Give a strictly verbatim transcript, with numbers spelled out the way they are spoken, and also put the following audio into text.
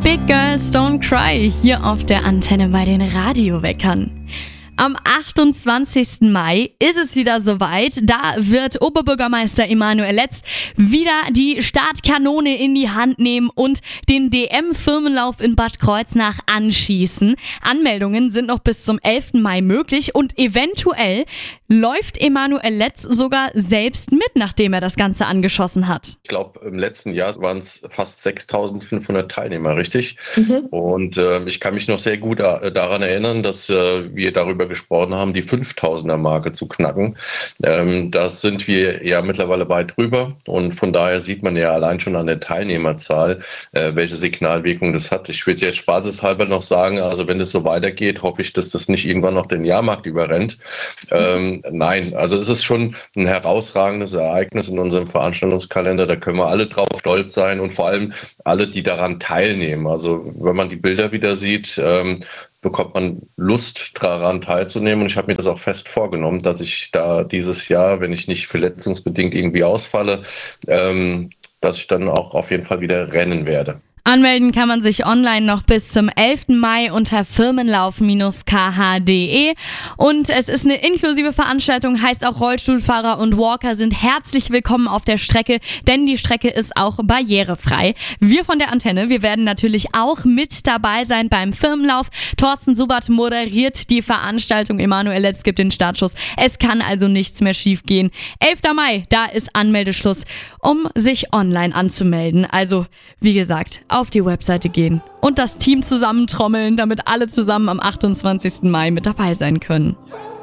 Big Girls Don't Cry hier auf der Antenne bei den Radioweckern. Am achtundzwanzigsten Mai ist es wieder soweit. Da wird Oberbürgermeister Emanuel Letz wieder die Startkanone in die Hand nehmen und den D M-Firmenlauf in Bad Kreuznach anschießen. Anmeldungen sind noch bis zum elften Mai möglich und eventuell läuft Emanuel Letz sogar selbst mit, nachdem er das Ganze angeschossen hat. Ich glaube, im letzten Jahr waren es fast sechstausendfünfhundert Teilnehmer, richtig? Mhm. Und äh, ich kann mich noch sehr gut äh, daran erinnern, dass äh, wir darüber gesprochen haben, die fünftausender-Marke zu knacken. Ähm, da sind wir ja mittlerweile weit drüber und von daher sieht man ja allein schon an der Teilnehmerzahl, äh, welche Signalwirkung das hat. Ich würde jetzt spaßeshalber noch sagen, also wenn es so weitergeht, hoffe ich, dass das nicht irgendwann noch den Jahrmarkt überrennt. Ähm, nein, also es ist schon ein herausragendes Ereignis in unserem Veranstaltungskalender, da können wir alle drauf stolz sein und vor allem alle, die daran teilnehmen. Also wenn man die Bilder wieder sieht, ähm, bekommt man Lust daran teilzunehmen und ich habe mir das auch fest vorgenommen, dass ich da dieses Jahr, wenn ich nicht verletzungsbedingt irgendwie ausfalle, ähm, dass ich dann auch auf jeden Fall wieder rennen werde. Anmelden kann man sich online noch bis zum elften Mai unter firmenlauf Bindestrich k h punkt d e und es ist eine inklusive Veranstaltung, heißt auch Rollstuhlfahrer und Walker sind herzlich willkommen auf der Strecke, denn die Strecke ist auch barrierefrei. Wir von der Antenne, wir werden natürlich auch mit dabei sein beim Firmenlauf. Thorsten Subert moderiert die Veranstaltung, Emanuel Letz gibt den Startschuss. Es kann also nichts mehr schief gehen. elfter Mai, da ist Anmeldeschluss, um sich online anzumelden. Also, wie gesagt, auf die Webseite gehen und das Team zusammentrommeln, damit alle zusammen am achtundzwanzigsten Mai mit dabei sein können.